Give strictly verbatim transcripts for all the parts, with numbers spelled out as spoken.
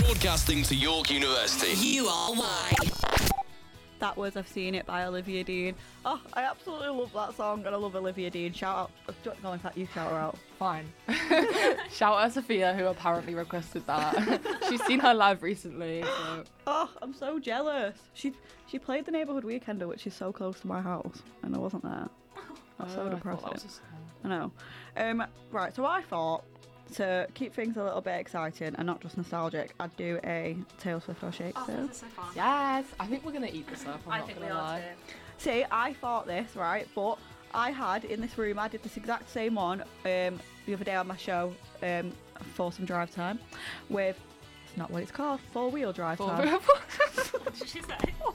Broadcasting to York University. You are why. That was I've Seen It by Olivia Dean. Oh, I absolutely love that song and I love Olivia Dean. Shout out. Don't know if that you shout her out. Fine. Shout out Sophia, who apparently requested that. She's seen her live recently. So. Oh, I'm so jealous. She she played the Neighbourhood Weekender, which is so close to my house, and I wasn't there. That's so Oh, I thought depressing. that was a song. I know. Um, right, so I thought to keep things a little bit exciting and not just nostalgic, I'd do a Taylor Swift or Oh, Shakespeare. this is so fun. Yes, I think we're gonna eat this up. I'm I not think gonna we are lie. too. See, I thought this, right, but I had in this room, I did this exact same one um, the other day on my show um, for some drive time with, it's not what it's called, four-wheel drive time. What did she say?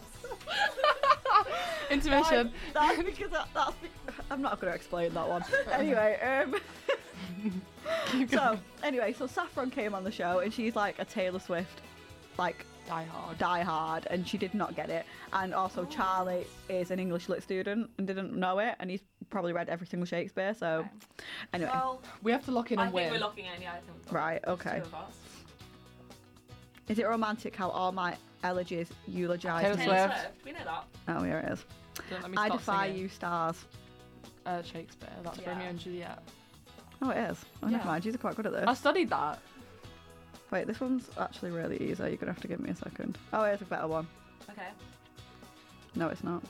Intermission. That's because that, that's be- I'm not going to explain that one. Anyway, um, so anyway, so Saffron came on the show and she's like a Taylor Swift, like Die Hard. die hard, and she did not get it. And also Charlie is an English lit student and didn't know it, and he's probably read every single Shakespeare. So anyway, Well, We have to lock in I and think win. we're locking in. Yeah, I think we've got right, okay. two of us. Is it romantic how all my elegies eulogise Taylor me? Taylor Swift. Swift. We know that. Oh, here it is. Don't let me I start defy singing. you, stars. Uh, Shakespeare. That's Yeah. Romeo and Juliet. Oh, it is. Oh, never Yeah. mind. You're quite good at this. I studied that. Wait, this one's actually really easy. You're gonna have to give me a second. Oh, here's a better one. Okay. No, it's not.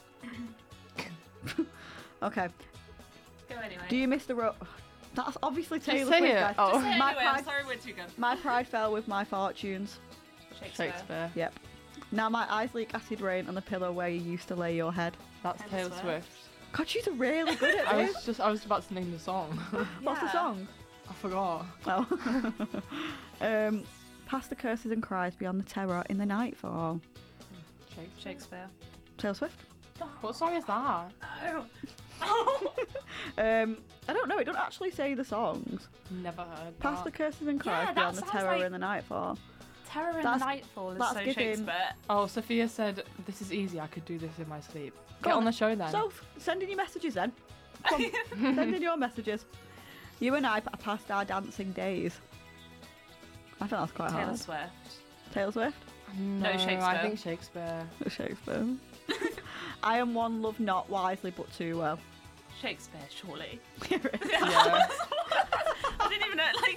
Okay. Go anyway. Do you miss the road? That's obviously Just Taylor say Swift. it. guys. Oh. Say it My anyway. I'm pride- sorry we're too good. My pride fell with my fortunes. Shakespeare. Shakespeare. Yep. Now my eyes leak acid rain on the pillow where you used to lay your head. That's Taylor Uh, Taylor Swift. Swift. God, she's really good at I this. was just I was about to name the song. What's the Yeah. song? I forgot. Oh. um, past the curses and cries beyond the terror in the nightfall. Shakespeare. Shakespeare. Taylor Swift. What song is that? Oh. Oh. Um, I don't know. It don't actually say the songs. Never heard. Past the that. curses and cries Yeah, that beyond the sounds terror like- in the nightfall. Terror in the That's- Nightfall is that's so giving- Shakespeare. Oh, Sophia said this is easy. I could do this in my sleep. Go Get on on the show then. So, send in your messages then. Come on, send in your messages. You and I p- passed our dancing days. I think that's quite Taylor hard. Swift. Taylor Swift? no, I Shakespeare. think Shakespeare. Shakespeare. I am one, love not wisely, but too well. Shakespeare, surely. Yeah. I didn't even know. Like,